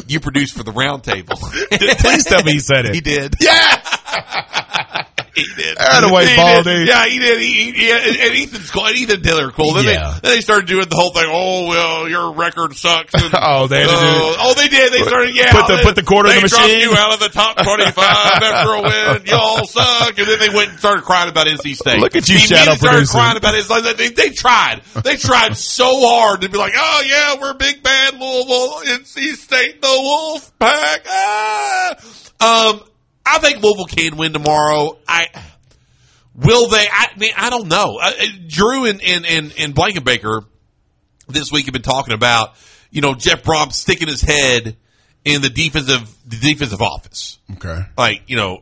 you produced for the round table. Please tell me he said it. He did. Yes! He did. Attaboy, Baldy. Yeah, he did. And Ethan's cool. And Ethan Diller cool. Then they started doing the whole thing. Oh, well, your record sucks. And, they did. They started, Put the quarter in the machine. They dropped you out of the top 25 after a win. Y'all suck. And then they went and started crying about NC State. Look at you, shadow producer. Started crying about it. They tried. They tried so hard to be like, oh, yeah, we're big bad Louisville, NC State, the Wolf Pack. I think Louisville can win tomorrow. Will they? I don't know. Drew and Blankenbaker this week have been talking about, Jeff Brom sticking his head in the defensive office. Okay. Like,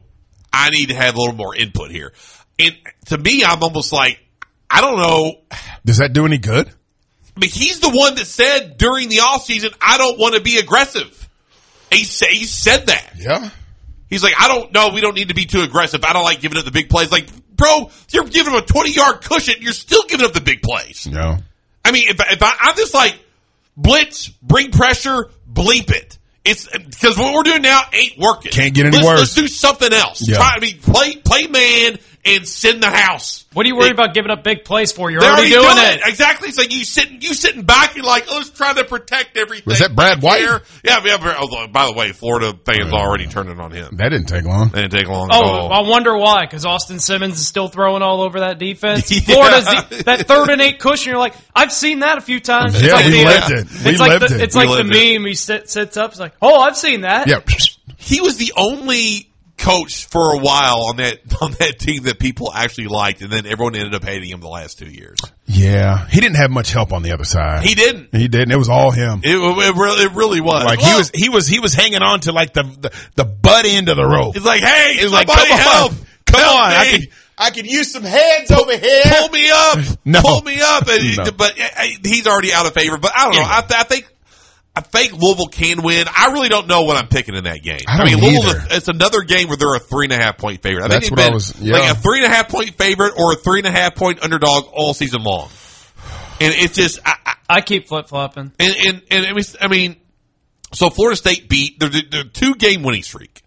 I need to have a little more input here. And to me, I'm almost like, I don't know. Does that do any good? I mean, he's the one that said during the offseason, I don't want to be aggressive. He said that. Yeah. He's like, I don't know. We don't need to be too aggressive. I don't like giving up the big plays. Like, bro, you're giving him a 20-yard cushion. You're still giving up the big plays. No. I mean, if I'm just like, blitz, bring pressure, bleep it. It's because what we're doing now ain't working. Can't get any worse. Let's do something else. Yeah. Play man and send the house. What are you worried about giving up big plays for? You're They're already doing it. Exactly. It's like you sitting back and like, let's try to protect everything. Was that Brad White? Yeah. By the way, Florida fans already turning on him. That didn't take long. That didn't take long. Oh, I wonder why. Because Austin Simmons is still throwing all over that defense. Yeah. Florida's that 3rd and 8 cushion. You're like, I've seen that a few times. Yeah, it's like we lived it. It's like the meme. He sits up. It's like, oh, I've seen that. Yep. He was the only coach for a while on that team that people actually liked, and then everyone ended up hating him the last 2 years. Yeah, he didn't have much help on the other side. He didn't. It was all him. It really was. Like he was hanging on to like the butt end of the rope. It's like, hey, it was like, help! Come on! I could use some hands over here. Pull me up. No. Pull me up. No. But he's already out of favor. But I don't know. I think Louisville can win. I really don't know what I'm picking in that game. I mean, Louisville, it's another game where they're a 3.5-point favorite. That's what I was, like a 3.5-point favorite or a 3.5-point underdog all season long. And it's just, I keep flip-flopping. And I mean, so Florida State beat their 2-game winning streak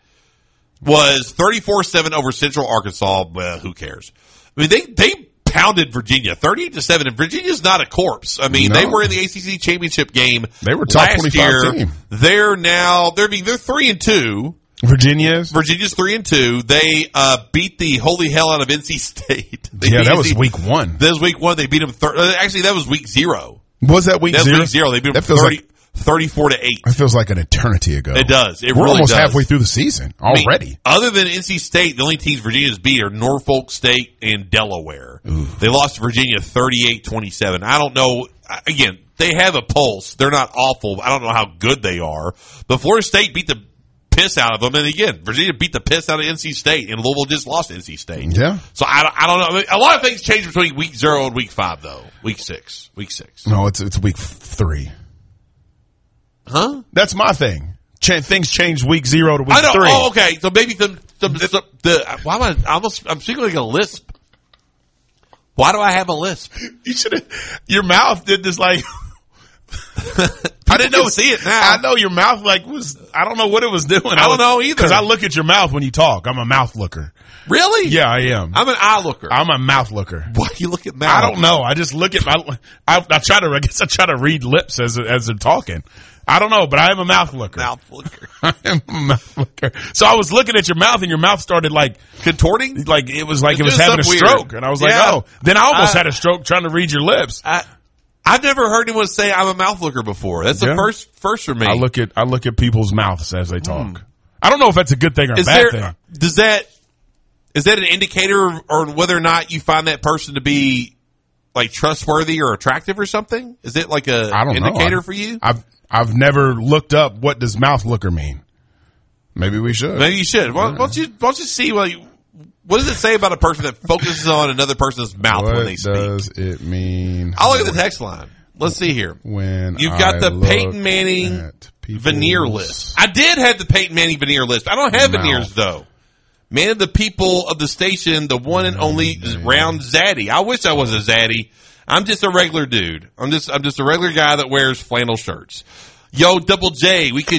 was 34-7 over Central Arkansas. Well, who cares? I mean, they pounded Virginia 38-7, and Virginia's not a corpse. I mean, They were in the ACC championship game. They were top 25 team. They're 3-2. Virginia's 3-2. They beat the holy hell out of NC State. That was week 1. That was week 1. They beat them. Actually, that was week 0. Was that week 0? That was week 0. They beat them 34-8. That feels like an eternity ago. It does. We're really almost does. halfway through the season already. I mean, other than NC State, the only teams Virginia's beat are Norfolk State and Delaware. Ooh. They lost to Virginia 38-27. I don't know. Again, they have a pulse. They're not awful. I don't know how good they are. But Florida State beat the piss out of them. And again, Virginia beat the piss out of NC State, and Louisville just lost to NC State. Yeah. So I don't know. I mean, a lot of things change between week 0 and week 5, though. Week 6. No, it's week 3. Huh? That's my thing. Things change week 0 to week 3. Oh, okay. So maybe why am I'm speaking like a lisp. Why do I have a lisp? You should have. Your mouth did this like. I didn't know. See it now. I know your mouth was. I don't know what it was doing. I don't know either. Because I look at your mouth when you talk. I'm a mouth looker. Really? Yeah, I am. I'm an eye looker. I'm a mouth looker. Why do you look at mouth? I don't know. I just look at my. I try to read lips as they're talking. I don't know, but I am a mouth looker. Mouth looker. I am a mouth looker. So I was looking at your mouth, and your mouth started like contorting. Like it was having a stroke, and I was like, oh. Then I almost had a stroke trying to read your lips. I've never heard anyone say I'm a mouth looker before. That's the first for me. I look at people's mouths as they talk. I don't know if that's a good thing or a bad thing. Is that an indicator on whether or not you find that person to be like trustworthy or attractive or something? Is it like a indicator for you? I've never looked up what does mouth looker mean. Maybe we should. Maybe you should. Why don't you see what does it say about a person that focuses on another person's mouth when they speak? What does it mean? I'll look at the text line. Let's see here. When you've got the Peyton Manning veneer list. I did have the Peyton Manning veneer list. I don't have veneers though. Man of the people of the station, the one and only Round Zaddy. I wish I was a Zaddy. I'm just a regular dude. I'm just a regular guy that wears flannel shirts. Yo, Double J, we could